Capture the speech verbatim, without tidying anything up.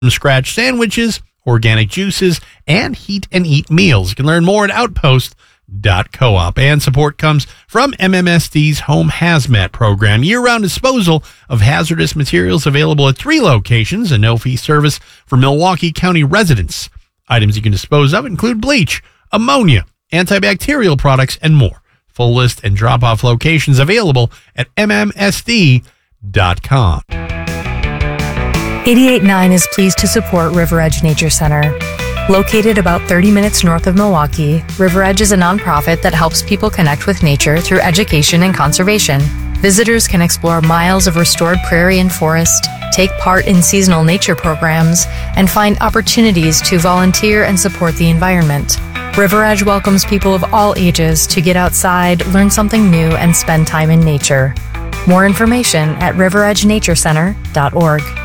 scratch sandwiches, organic juices, and heat and eat meals. You can learn more at outpost dot coop. And support comes from M M S D's Home Hazmat program, year-round disposal of hazardous materials available at three locations, a no-fee service for Milwaukee County residents. Items you can dispose of include bleach, ammonia, antibacterial products, and more. Full list and drop-off locations available at M M S D dot com. eighty-eight point nine is pleased to support River Edge Nature Center. Located about thirty minutes north of Milwaukee, River Edge is a nonprofit that helps people connect with nature through education and conservation. Visitors can explore miles of restored prairie and forest, take part in seasonal nature programs, and find opportunities to volunteer and support the environment. River Edge welcomes people of all ages to get outside, learn something new, and spend time in nature. More information at river edge nature center dot org.